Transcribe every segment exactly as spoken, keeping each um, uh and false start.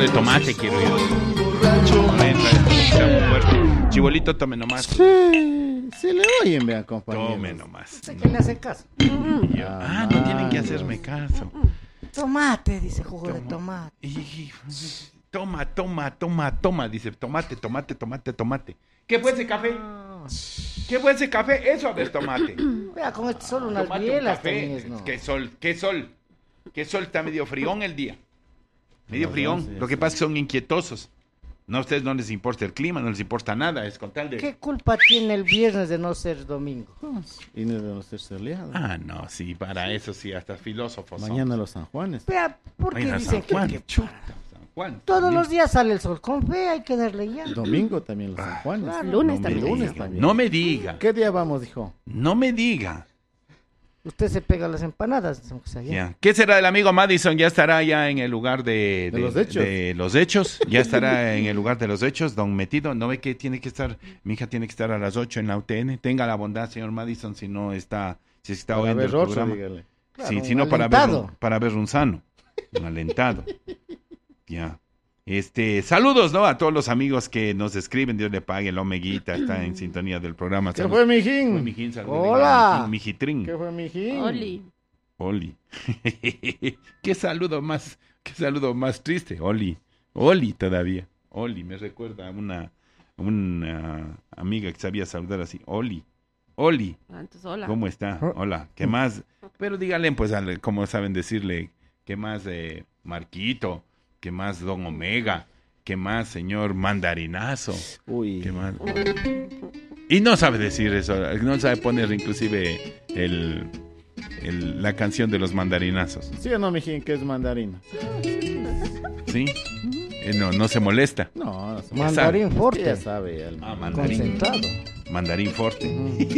de tomate quiero yo. Me entra, está muy fuerte. Chibolito, tome nomás. Sí, sí le oyen, vean, compañeros. Tome nomás. ¿Usted quién le hace caso? Y yo, ah, no tienen que hacerme caso. Tomate, dice, jugo de tomate. Y, toma, toma, toma, toma, dice, tomate, tomate, tomate, tomate. ¿Qué fue ese café? ¿Qué fue ese café? Eso, a ver, tomate. Vea, con esto solo unas Tomate un bielas café. tenés, ¿no? ¿Qué sol? ¿Qué sol? ¿Qué sol? Está medio frión el día. Medio No, frión. sí, Lo que sí. pasa es que son inquietosos. No, a ustedes no les importa el clima, no les importa nada, es con tal de... ¿Qué culpa tiene el viernes de no ser domingo? Y no de los tercerleados. Ah, no, sí, para eso sí, hasta filósofos son. Mañana los San Juanes. Vea, ¿por qué Mañana dicen San Juan, que, que chuta, San Juan. todos los días sale el sol? Con fe hay que darle ya. Domingo también los San Juanes. claro. Lunes No me también. Lunes diga, también. no me diga, ¿Qué día vamos, dijo? no me diga. Usted se pega las empanadas, aunque sea ya. Ya. ¿Qué será del amigo Madison? ¿Ya estará ya en el lugar de, De los hechos. de los hechos? ¿Ya estará en el lugar de los hechos, don Metido? ¿No ve que tiene que estar, mi hija tiene que estar a las ocho en la U T N? Tenga la bondad, señor Madison, si no está, si está Para oyendo ver el rostro, programa. dígale. Claro, Sí, un si no, para ver, alentado. un- para ver un sano, un alentado. Ya. Este, saludos, ¿no? A todos los amigos que nos escriben, Dios le pague, el Omeguita está en sintonía del programa. ¿Qué Saludos. fue, Fue mijín? mijín, saludos, Hola. mijín, mijitrín. ¿Qué fue, mijín? Oli. Oli. Qué saludo más, qué saludo más triste. Oli. Oli todavía. Oli, me recuerda a una, una amiga que sabía saludar así. Oli. Oli. Ah, entonces, hola. ¿Cómo está? Hola. ¿Qué más? Pero díganle, pues, al- como saben decirle, ¿qué más, eh, Marquito? ¿Qué más, Don Omega? ¿Qué más, señor Mandarinazo? Uy. ¿Qué más? Y no sabe decir eso, no sabe poner inclusive el, el- la canción de los mandarinazos, ¿Sí o no, mijín, que es mandarina? ¿sí? Eh, no, no se molesta. No, no se Mandarín Ya fuerte, sabe. el- Ah, mandarín. concentrado. Mandarín Forte.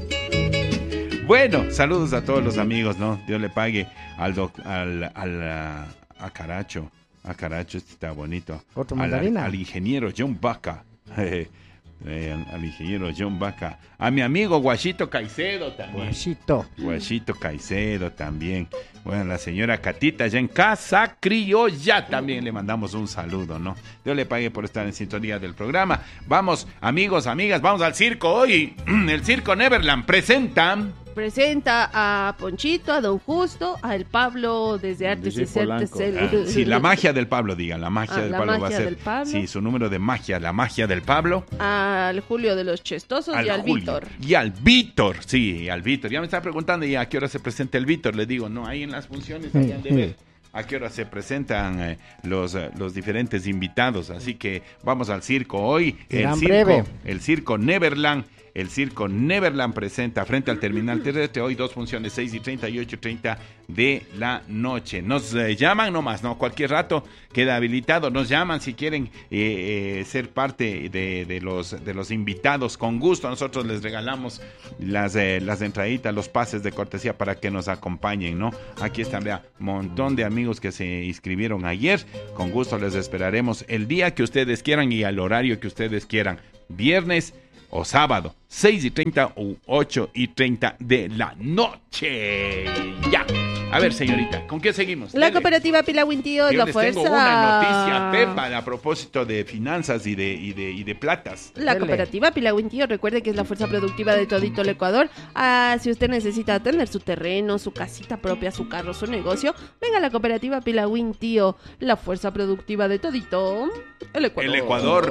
Bueno, saludos a todos los amigos, ¿no? Dios le pague al doc, al, al a, a Caracho, a Caracho, este está bonito. Otro Al, mandarina. al ingeniero John Baca, eh, eh, al, al ingeniero John Baca, a mi amigo Guachito Caicedo también. Guachito. Guachito Caicedo también. Bueno, la señora Catita ya en casa criolla también le mandamos un saludo, ¿no? Dios le pague por estar en sintonía del programa. Vamos, amigos, amigas, vamos al circo hoy. El Circo Neverland presenta... Presenta a Ponchito, a Don Justo, a el Pablo desde Artes D J y Certes. Polanco. el- Ah, sí, la magia del Pablo, diga, la magia Ah, del la Pablo va a magia ser. del Pablo. Sí, su número de magia, la magia del Pablo. Al Julio de los Chestosos y al Julio. Víctor. Y al Víctor, sí, al Víctor. Ya me estaba preguntando ya a qué hora se presenta el Víctor. Le digo, no, ahí en las funciones ahí han de ver a qué hora se presentan eh, los, eh, los diferentes invitados. Así que vamos al circo hoy. El Serán circo, breve. el circo Neverland. El circo Neverland presenta frente al terminal terrestre hoy dos funciones, seis y treinta y ocho y treinta de la noche. Nos eh, llaman nomás, ¿no? Cualquier rato queda habilitado. Nos llaman si quieren eh, eh, ser parte de, de los, de los invitados. Con gusto nosotros les regalamos las, eh, las entraditas, los pases de cortesía para que nos acompañen, ¿no? Aquí están, vea, montón de amigos que se inscribieron ayer. Con gusto les esperaremos el día que ustedes quieran y al horario que ustedes quieran. Viernes o sábado, seis y treinta u ocho y treinta de la noche. Ya. A ver, señorita, ¿con qué seguimos? La Dele. cooperativa Pilawintío es Yo la les fuerza. tengo una noticia, Pepa, a propósito de finanzas y de, y de, y de platas. La Dele. cooperativa Pilawintío, recuerde que es la fuerza productiva de todito el Ecuador. Ah, si usted necesita tener su terreno, su casita propia, su carro, su negocio, venga a la cooperativa Pilawintío, la fuerza productiva de todito el Ecuador. El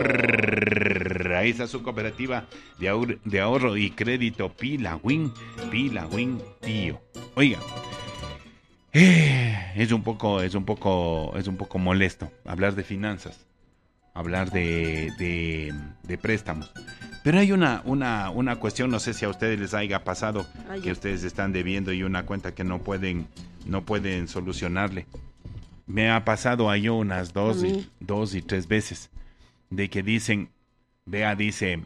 Ecuador. Ahí está su cooperativa de, ahor- de ahorro y crédito Pilawin, Pilawin Tío. Oiga, eh, es un poco, es un poco, es un poco molesto hablar de finanzas, hablar de, de, de préstamos. Pero hay una, una, una cuestión, no sé si a ustedes les haya pasado, Ay, que ya. ustedes están debiendo y una cuenta que no pueden, no pueden solucionarle. Me ha pasado a yo unas dos A y, mí. dos y tres veces de que dicen, vea, dice,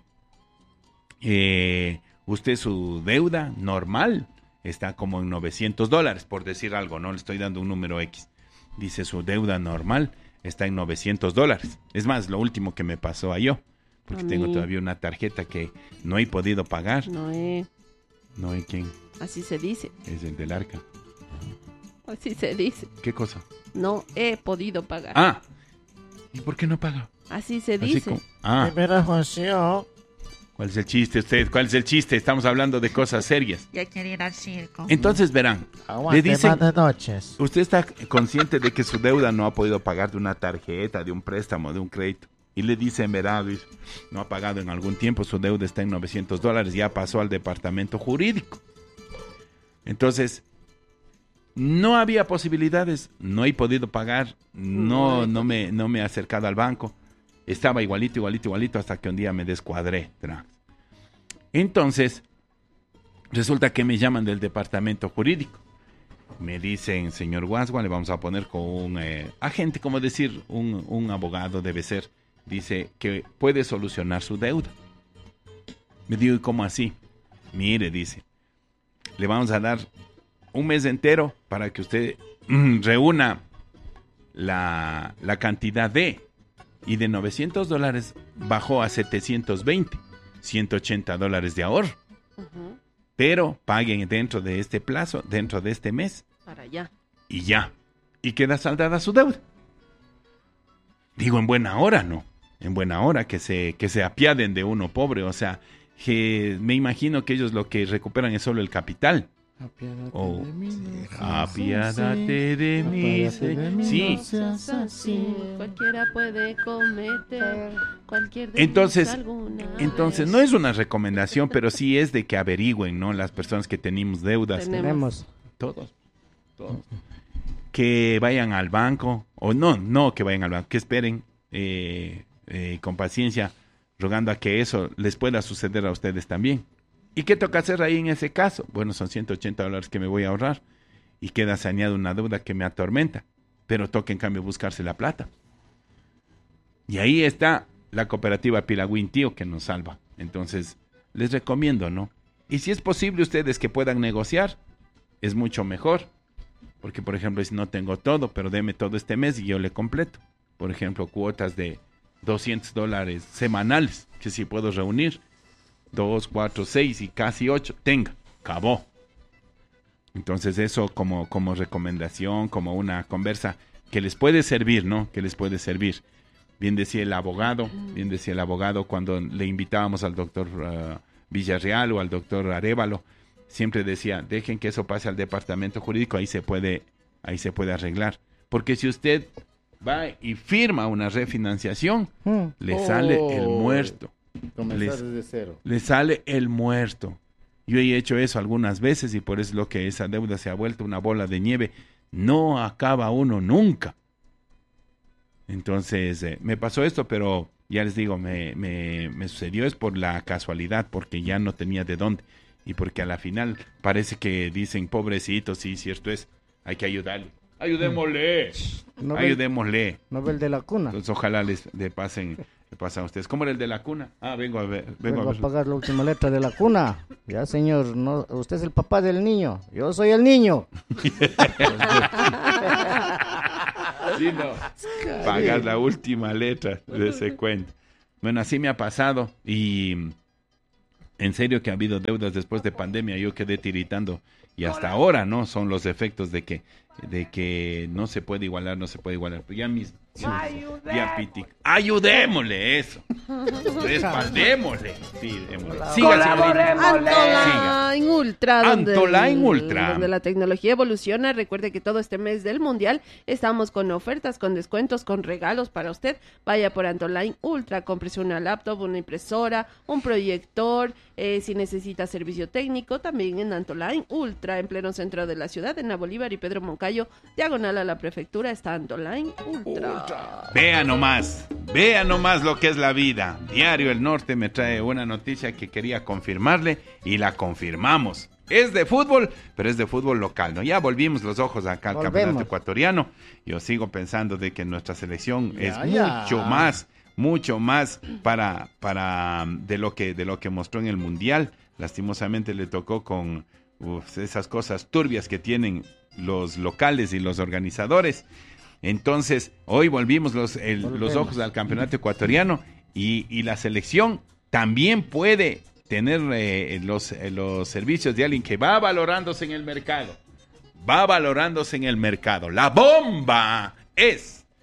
eh, usted su deuda normal está como en novecientos dólares, por decir algo, no le estoy dando un número X. Dice, su deuda normal está en novecientos dólares. Es más, lo último que me pasó a yo, porque A tengo mí. todavía una tarjeta que no he podido pagar. No, eh, No hay quién, así se dice, es el del arca. así se dice. ¿Qué cosa? No he podido pagar. Ah, ¿Y por qué no paga? Así se Así dice. como- ah, Verás, Juancio. ¿cuál es el chiste usted? ¿Cuál es el chiste? Estamos hablando de cosas serias. Ya quiere ir al circo. Entonces verán, Aguante, le dicen, buenas noches. usted está consciente de que su deuda no ha podido pagar de una tarjeta, de un préstamo, de un crédito. Y le dicen, verá, Luis, no ha pagado en algún tiempo, su deuda está en novecientos dólares, ya pasó al departamento jurídico. Entonces, no había posibilidades, no he podido pagar, no, no, me, no me he acercado al banco. Estaba igualito, igualito, igualito, hasta que un día me descuadré. Tra. Entonces, resulta que me llaman del departamento jurídico. Me dicen, señor Guasgua, le vamos a poner con un eh, agente, como decir, un, un abogado debe ser. Dice que puede solucionar su deuda. Me digo, ¿y cómo así? Mire, dice, le vamos a dar un mes entero para que usted mm, reúna la, la cantidad de, y de novecientos dólares bajó a setecientos veinte, ciento ochenta dólares de ahorro. Ujú. Pero paguen dentro de este plazo, dentro de este mes, Para allá. y ya. Y queda saldada su deuda. Digo, en buena hora, ¿no? En buena hora, que se, que se apiaden de uno pobre. O sea, que me imagino que ellos lo que recuperan es solo el capital. Apiádate Oh. de mí, no seas Apiádate así. de mí. Apiádate de mí, Sí. no seas así. Cualquiera puede cometer cualquier delito Entonces, alguna entonces vez. no es una recomendación, pero sí es de que averigüen, ¿no? Las personas que tenemos deudas. Tenemos. Tenemos. Todos, todos. Que vayan al banco, o no, no que vayan al banco, que esperen eh, eh, con paciencia, rogando a que eso les pueda suceder a ustedes también. ¿Y qué toca hacer ahí en ese caso? Bueno, son ciento ochenta dólares que me voy a ahorrar y queda saneada una deuda que me atormenta, pero toca en cambio buscarse la plata. Y ahí está la cooperativa Pilagüín Tío que nos salva. Entonces, les recomiendo, ¿no? Y si es posible ustedes que puedan negociar, es mucho mejor. Porque, por ejemplo, si no tengo todo, pero deme todo este mes y yo le completo. Por ejemplo, cuotas de doscientos dólares semanales, que si puedo reunir, dos, cuatro, seis y casi ocho, tenga, acabó. Entonces eso como, como recomendación, como una conversa que les puede servir, ¿no? Que les puede servir. Bien decía el abogado, bien decía el abogado cuando le invitábamos al doctor uh, Villarreal o al doctor Arévalo, siempre decía, dejen que eso pase al departamento jurídico, ahí se puede, ahí se puede arreglar. Porque si usted va y firma una refinanciación, Mm. le Oh. sale el muerto. Comenzar Les- desde cero. Le sale el muerto. Yo he hecho eso algunas veces y por eso es lo que esa deuda se ha vuelto una bola de nieve. No acaba uno nunca. Entonces, eh, me pasó esto, pero ya les digo, me, me, me sucedió es por la casualidad, porque ya no tenía de dónde. Y porque a la final parece que dicen, pobrecito, sí, cierto es, hay que ayudarle. Ayudémosle, No ve, ayudémosle. no ve el de la cuna. Entonces, ojalá les, le pasen, le pasen a ustedes. ¿Cómo era el de la cuna? Ah, vengo a ver. Vengo, Vengo a a ver. pagar la última letra de la cuna. Ya, señor, no, usted es el papá del niño. Yo soy el niño. Sí, no. Pagar la última letra de ese cuento. Bueno, así me ha pasado y en serio que ha habido deudas después de pandemia. Yo quedé tiritando y hasta ahora, ¿no? Son los efectos de que de que no se puede igualar, no se puede igualar. Pero ya mismo. Ya piti. Ayudémosle eso. Respaldémosle. Sí, démosle. Siga, señorita. Siga. Antoline Ultra, donde, Antoline el- Ultra. donde la tecnología evoluciona. Recuerde que todo este mes del Mundial estamos con ofertas, con descuentos, con regalos para usted. Vaya por Antoline Ultra, cómprese una laptop, una impresora, un proyector, eh, si necesita servicio técnico, también en Antoline Ultra, en pleno centro de la ciudad, en la Bolívar y Pedro Moncayo, diagonal a la prefectura, está Antoline Ultra. Vea nomás, vea nomás lo que es la vida. Diario El Norte me trae una noticia que quería confirmarle y la confirmamos. Es de fútbol, pero es de fútbol local, ¿no? Ya volvimos los ojos acá al Volvemos. campeonato ecuatoriano. Yo sigo pensando de que nuestra selección Ya, es ya. mucho más, mucho más para, para um, de lo que de lo que mostró en el Mundial. Lastimosamente le tocó con uf, esas cosas turbias que tienen los locales y los organizadores. Entonces, hoy volvimos los, el- los Volvemos. ojos al campeonato ecuatoriano y, y la selección también puede tener eh, los, eh, los servicios de alguien que va valorándose en el mercado. Va valorándose en el mercado. La bomba es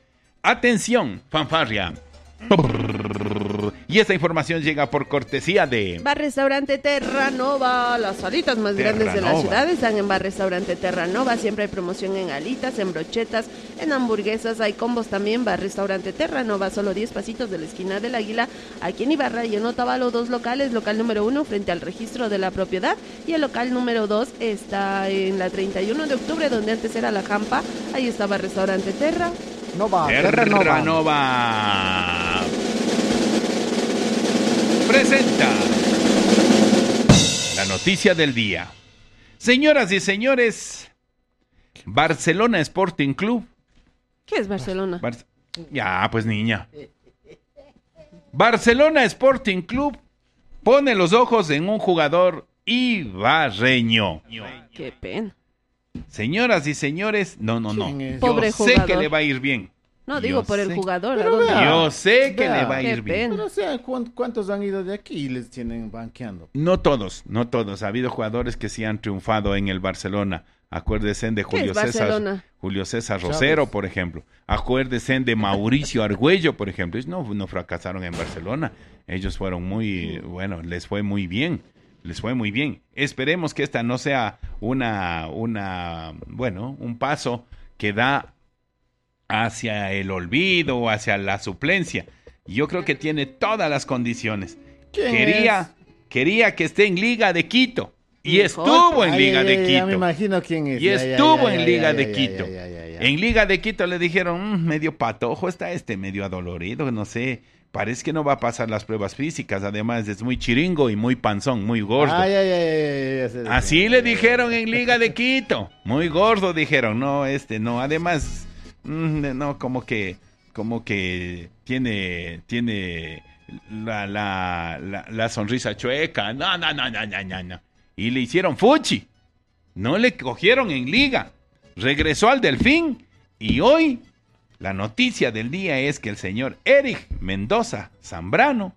Atención, fanfarria. Y esta información llega por cortesía de Bar Restaurante Terranova. Las alitas más grandes de la Terranova. ciudad están en Bar Restaurante Terranova. Siempre hay promoción en alitas, en brochetas, en hamburguesas. Hay combos también. Bar Restaurante Terranova, solo diez pasitos de la esquina del Águila, aquí en Ibarra y en Otavalo. Dos locales. Local número uno frente al registro de la propiedad. Y el local número dos está en la treinta y uno de octubre, donde antes era la Jampa. Ahí estaba Restaurante Terra. Nova, Terranova. Terranova. Presenta la noticia del día. Señoras y señores, Barcelona Sporting Club. ¿Qué es Barcelona? Bar- ya, pues niña. Barcelona Sporting Club pone los ojos en un jugador ibarreño. Qué pena. Señoras y señores, no, no, no. ¿Quién es? Pobre Yo sé jugador. que le va a ir bien. No, digo Yo por el sé. jugador. ¿a Pero dónde? vea. Yo sé que Vea. le va a Qué ir bien. pena. Pero o sea, ¿cuán- ¿cuántos han ido de aquí y les tienen banqueando? No todos, no todos. Ha habido jugadores que sí han triunfado en el Barcelona. Acuérdense de ¿Qué Julio es César, Barcelona? Julio César Chávez. Rosero, por ejemplo. Acuérdense de Mauricio Argüello, por ejemplo. Ellos no, no fracasaron en Barcelona. Ellos fueron muy, bueno, les fue muy bien. Les fue muy bien. Esperemos que esta no sea una, una, bueno, un paso que da hacia el olvido o hacia la suplencia. Yo creo que tiene todas las condiciones. ¿Quién Quería, quería que esté en Liga de Quito. Y Mejor. estuvo en Ay, Liga ay, de ay, Quito. Ya me imagino quién es. Y Ya, ya, estuvo ya, en ya, Liga ya, de ya, Quito. ya, ya, ya, ya. En Liga de Quito le dijeron, "Mm, medio patojo está este, medio adolorido, no sé. Parece que no va a pasar las pruebas físicas. Además es muy chiringo y muy panzón, muy gordo. Ay, ay, ay, ay, ay, ya sé. Así le dijeron en Liga de Quito. Muy gordo dijeron. No, este, no. Además, mm, no, como que, como que tiene, tiene la, la, la, la sonrisa chueca. No, no, no, no, no, no, no. Y le hicieron fuchi. No le cogieron en Liga. Regresó al Delfín. Y hoy, la noticia del día es que el señor Eric Mendoza Zambrano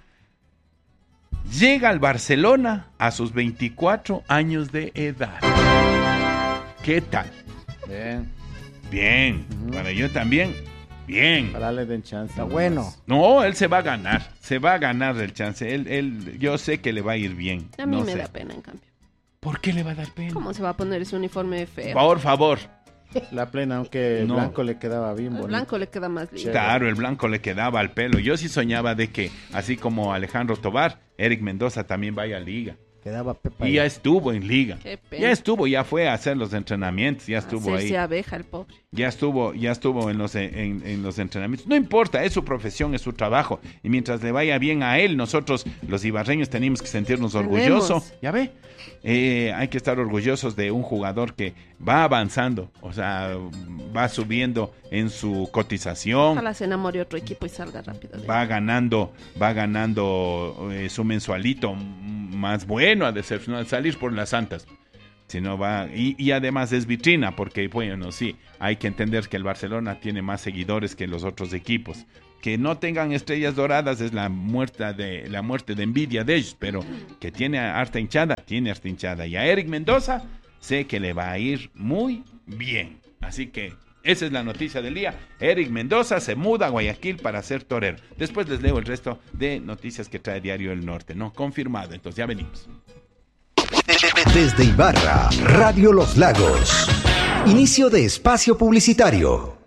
llega al Barcelona a sus veinticuatro años de edad. ¿Qué tal? Bien, Bien. Ujú. Para yo también, bien. para darle den chance. Está nomás. bueno. No, él se va a ganar. Se va a ganar el chance. Él, él, yo sé que le va a ir bien. A mí No me sé. da pena, en cambio. ¿Por qué le va a dar pena? ¿Cómo se va a poner ese uniforme feo? Por favor. La plena, aunque el No. blanco le quedaba bien El bonito. blanco le queda más lindo. Claro, el blanco le quedaba al pelo. Yo sí soñaba de que, así como Alejandro Tobar, Eric Mendoza también vaya a Liga. Quedaba Pepa. Y ya estuvo en Liga. Qué pena. Ya estuvo, ya fue a hacer los entrenamientos, ya estuvo ahí. Hacerse abeja el pobre. Ya estuvo, ya estuvo en los, en, en los entrenamientos. No importa, es su profesión, es su trabajo. Y mientras le vaya bien a él, nosotros los ibarreños tenemos que sentirnos Tenemos. orgullosos. Ya ve, eh, hay que estar orgullosos de un jugador que va avanzando, o sea, va subiendo en su cotización. Ojalá se enamore otro equipo y salga rápido. de Va ahí. ganando, va ganando eh, su mensualito m- más bueno, ha de ser, no salir por las santas. Si no va, y, y además es vitrina, porque bueno, sí, hay que entender que el Barcelona tiene más seguidores que los otros equipos. Que no tengan estrellas doradas es la muerte de, la muerte de envidia de ellos, pero que tiene harta hinchada, tiene harta hinchada. Y a Eric Mendoza sé que le va a ir muy bien. Así que esa es la noticia del día. Eric Mendoza se muda a Guayaquil para ser torero. Después les leo el resto de noticias que trae Diario El Norte, ¿no? Confirmado, entonces ya venimos. Desde Ibarra, Radio Los Lagos. Inicio de espacio publicitario.